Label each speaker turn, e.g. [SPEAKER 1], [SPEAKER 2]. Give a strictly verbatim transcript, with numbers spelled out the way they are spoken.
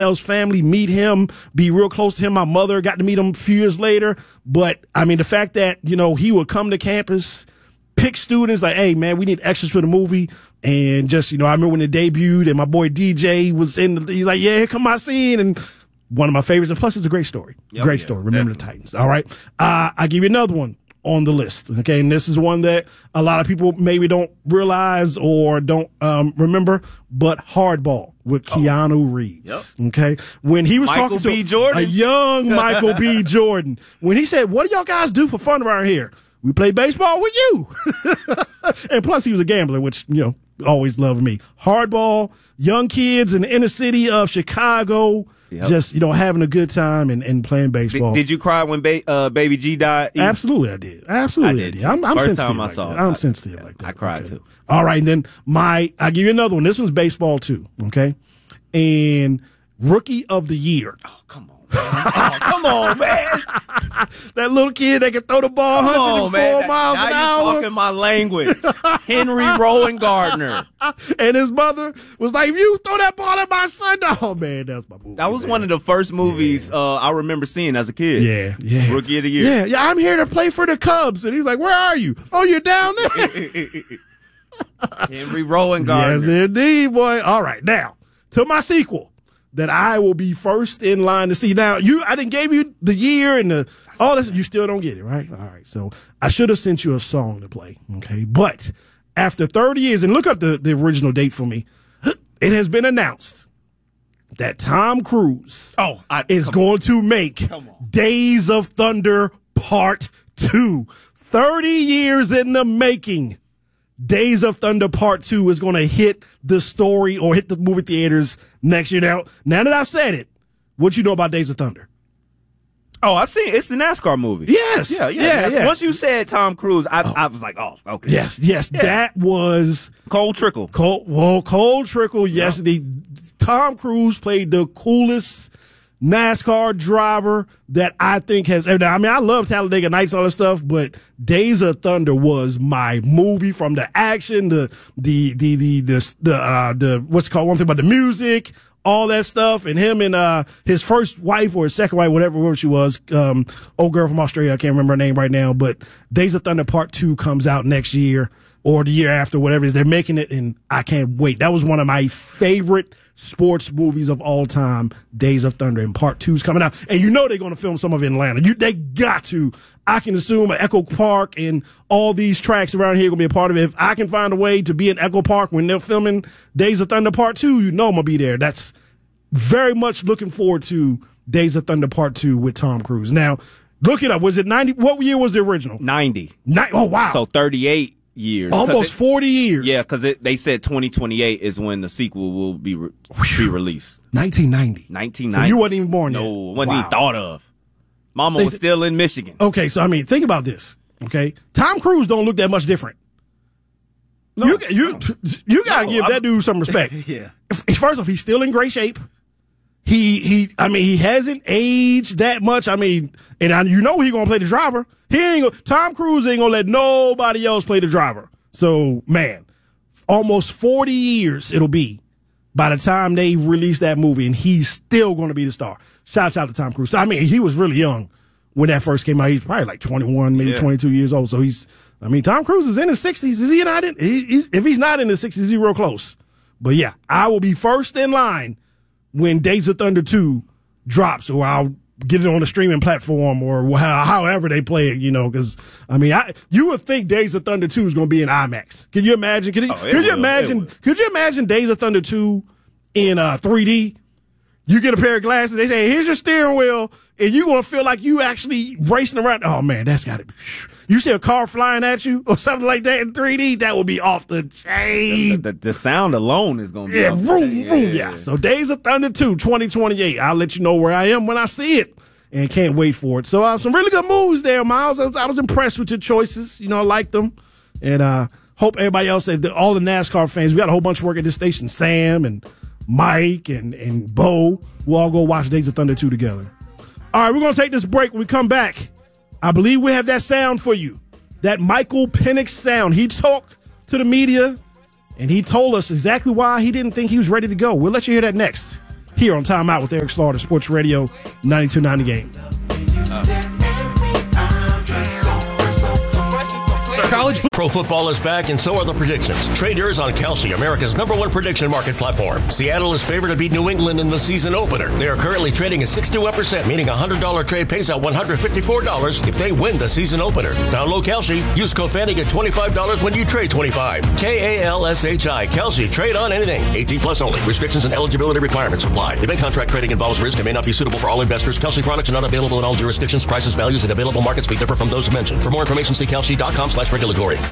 [SPEAKER 1] else family, meet him, be real close to him. My mother got to meet him a few years later. But, I mean, the fact that, you know, he would come to campus, pick students like, hey, man, we need extras for the movie. And just, you know, I remember when it debuted and my boy D J was in the, he's like, yeah, here come my scene. And one of my favorites. And plus, it's a great story.
[SPEAKER 2] Yep,
[SPEAKER 1] great
[SPEAKER 2] yeah,
[SPEAKER 1] story. Remember
[SPEAKER 2] definitely.
[SPEAKER 1] the Titans. All right. Uh, I'll give you another one on the list. Okay. And this is one that a lot of people maybe don't realize or don't um, remember, but Hardball with oh. Keanu Reeves.
[SPEAKER 2] Yep.
[SPEAKER 1] Okay. When he was
[SPEAKER 2] Michael
[SPEAKER 1] talking
[SPEAKER 2] B.
[SPEAKER 1] to
[SPEAKER 2] Jordan.
[SPEAKER 1] a young Michael B. Jordan, when he said, what do y'all guys do for fun around here? We play baseball with you. And plus he was a gambler, which, you know, always loved me. Hardball, young kids in the inner city of Chicago. Yep. Just, you know, having a good time and, and playing baseball.
[SPEAKER 2] Did, did you cry when ba- uh, Baby G died?
[SPEAKER 1] Absolutely, I did. Absolutely, I did. I did. I'm, I'm
[SPEAKER 2] First
[SPEAKER 1] sensitive
[SPEAKER 2] time I
[SPEAKER 1] like
[SPEAKER 2] saw
[SPEAKER 1] that.
[SPEAKER 2] it.
[SPEAKER 1] I'm sensitive yeah, like that.
[SPEAKER 2] I cried
[SPEAKER 1] okay.
[SPEAKER 2] too.
[SPEAKER 1] All right, and then my, I'll give you another one. This one's baseball too, okay? And Rookie of the Year.
[SPEAKER 2] Oh, come on. Oh, come on, man.
[SPEAKER 1] That little kid that can throw the ball
[SPEAKER 2] Come
[SPEAKER 1] one hundred four
[SPEAKER 2] on,
[SPEAKER 1] miles
[SPEAKER 2] now
[SPEAKER 1] an
[SPEAKER 2] you
[SPEAKER 1] hour.
[SPEAKER 2] talking my language. Henry Rowan Gardner.
[SPEAKER 1] And his mother was like, you throw that ball at my son. Oh, man, that's my movie.
[SPEAKER 2] That was
[SPEAKER 1] man.
[SPEAKER 2] one of the first movies
[SPEAKER 1] yeah.
[SPEAKER 2] uh, I remember seeing as a kid.
[SPEAKER 1] Yeah, yeah.
[SPEAKER 2] Rookie of the Year.
[SPEAKER 1] Yeah, yeah, I'm here to play for the Cubs. And he was like, where are you? Oh, you're down there.
[SPEAKER 2] Henry Rowan Gardner.
[SPEAKER 1] Yes, indeed, boy. All right, now, to my sequel that I will be first in line to see. Now, you, I didn't give you the year and the all this. You still don't get it, right? All right. So I should have sent you a song to play. Okay. But after thirty years, and look up the, the original date for me, it has been announced that Tom Cruise
[SPEAKER 2] oh, I,
[SPEAKER 1] is going
[SPEAKER 2] on.
[SPEAKER 1] to make Days of Thunder Part Two. thirty years in the making. Days of Thunder Part Two is going to hit the story or hit the movie theaters next year. Now, now that I've said it, what you know about Days of Thunder?
[SPEAKER 2] Oh, I see. It's the NASCAR movie.
[SPEAKER 1] Yes.
[SPEAKER 2] Yeah, yeah.
[SPEAKER 1] yeah, yeah.
[SPEAKER 2] Once you said Tom Cruise, I,
[SPEAKER 1] oh.
[SPEAKER 2] I was like, oh, okay.
[SPEAKER 1] Yes, yes.
[SPEAKER 2] Yeah.
[SPEAKER 1] That was
[SPEAKER 2] Cole Trickle.
[SPEAKER 1] Cole, well, Cole Trickle, yes. Yeah. The, Tom Cruise played the coolest NASCAR driver that I think has, I mean, I love Talladega Nights, all that stuff, but Days of Thunder was my movie, from the action, the, the, the, the, the, the, uh, the, what's it called, one thing about the music, all that stuff, and him and, uh, his first wife or his second wife, whatever, whatever she was, um, old girl from Australia, I can't remember her name right now, but Days of Thunder Part Two comes out next year or the year after, whatever it is. They're making it, and I can't wait. That was one of my favorite sports movies of all time, Days of Thunder, and Part Two's coming out. And you know they're going to film some of it in Atlanta. You, they got to. I can assume Echo Park and all these tracks around here are going to be a part of it. If I can find a way to be in Echo Park when they're filming Days of Thunder Part Two, you know I'm going to be there. That's very much looking forward to Days of Thunder Part Two with Tom Cruise. Now, look it up. Was it ninety? What year was the original?
[SPEAKER 2] ninety.
[SPEAKER 1] Ni- oh, wow.
[SPEAKER 2] So thirty-eight years.
[SPEAKER 1] Almost
[SPEAKER 2] it,
[SPEAKER 1] forty years.
[SPEAKER 2] Yeah, because they said twenty twenty-eight is when the sequel will be re- be released.
[SPEAKER 1] nineteen ninety.
[SPEAKER 2] nineteen ninety.
[SPEAKER 1] So you wasn't even born yet.
[SPEAKER 2] No, wasn't
[SPEAKER 1] wow.
[SPEAKER 2] even thought of. Mama
[SPEAKER 1] They,
[SPEAKER 2] was still in Michigan.
[SPEAKER 1] Okay, so I mean, think about this. Okay, Tom Cruise don't look that much different. No, you you you gotta no, give I'm, that dude some respect.
[SPEAKER 2] Yeah.
[SPEAKER 1] First off, he's still in great shape. He he. I mean, he hasn't aged that much. I mean, and I, you know he's gonna play the driver. He ain't gonna, Tom Cruise ain't gonna let nobody else play the driver. So man, almost forty years it'll be by the time they release that movie, and he's still gonna be the star. Shouts out to Tom Cruise. I mean, he was really young when that first came out. He's probably like twenty-one, maybe yeah. twenty-two years old. So he's. I mean, Tom Cruise is in his sixties. Is he not in? He, he's, if he's not in his sixties, he's real close. But yeah, I will be first in line when Days of Thunder two drops, or I'll get it on the streaming platform, or how, however they play it, you know, because, I mean, I you would think Days of Thunder two is going to be in IMAX. Can you imagine? Could, you,
[SPEAKER 2] oh,
[SPEAKER 1] could
[SPEAKER 2] will,
[SPEAKER 1] you imagine? Could you imagine Days of Thunder two in uh, three D? You get a pair of glasses, they say, here's your steering wheel, and you're going to feel like you actually racing around. Oh, man, that's got to be. You see a car flying at you or something like that in three D, that would be off the chain.
[SPEAKER 2] The, the, the sound alone is going to be
[SPEAKER 1] yeah,
[SPEAKER 2] off the
[SPEAKER 1] vroom,
[SPEAKER 2] chain.
[SPEAKER 1] vroom,
[SPEAKER 2] Yeah,
[SPEAKER 1] yeah.
[SPEAKER 2] yeah.
[SPEAKER 1] So Days of Thunder two, twenty twenty-eight. I'll let you know where I am when I see it, and can't wait for it. So uh, some really good movies there, Miles. I was, I was impressed with your choices. You know, I liked them. And uh, hope everybody else, all the NASCAR fans, we got a whole bunch of work at this station. Sam and Mike and, and Bo, we'll all go watch Days of Thunder two together. All right, we're going to take this break. When we come back, I believe we have that sound for you, that Michael Penix sound. He talked to the media, and he told us exactly why he didn't think he was ready to go. We'll let you hear that next here on Time Out with Eric Slaughter, Sports Radio ninety-two point nine The Game.
[SPEAKER 3] College pro football is back, and so are the predictions. Trade yours on Kalshi, America's number one prediction market platform. Seattle is favored to beat New England in the season opener. They are currently trading at sixty-one percent, meaning a one hundred dollars trade pays out one hundred fifty-four dollars if they win the season opener. Download Kalshi. Use code Fanny, get twenty-five dollars when you trade twenty-five dollars. K A L S H I. Kalshi. Trade on anything. eighteen plus only. Restrictions and eligibility requirements apply. Event contract trading involves risk and may not be suitable for all investors. Kalshi products are not available in all jurisdictions. Prices, values, and available markets may differ from those mentioned. For more information, see kalshi dot com slash regulatory.